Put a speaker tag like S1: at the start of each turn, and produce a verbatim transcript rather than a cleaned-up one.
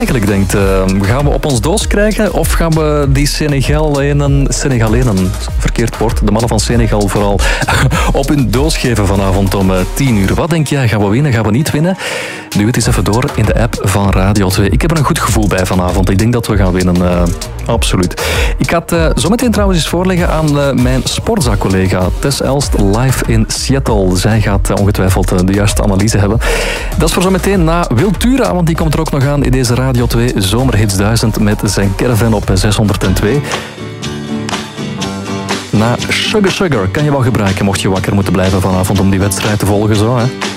S1: Eigenlijk denkt, uh, gaan we op ons doos krijgen of gaan we die Senegalenen, Senegalenen, verkeerd woord, de mannen van Senegal vooral, op hun doos geven vanavond om uh, tien uur. Wat denk jij, gaan we winnen, gaan we niet winnen? Nu het eens even door in de app van Radio twee. Ik heb er een goed gevoel bij vanavond. Ik denk dat we gaan winnen, uh, absoluut. Ik ga het uh, zometeen trouwens eens voorleggen aan uh, mijn Sportza-collega Tess Elst live in Seattle. Zij gaat uh, ongetwijfeld uh, de juiste analyse hebben. Dat is voor zometeen na Wiltura, want die komt er ook nog aan in deze Radio twee Zomerhits duizend met zijn caravan op zeshonderdtwee. Na Sugar Sugar kan je wel gebruiken mocht je wakker moeten blijven vanavond om die wedstrijd te volgen. Zo, hè?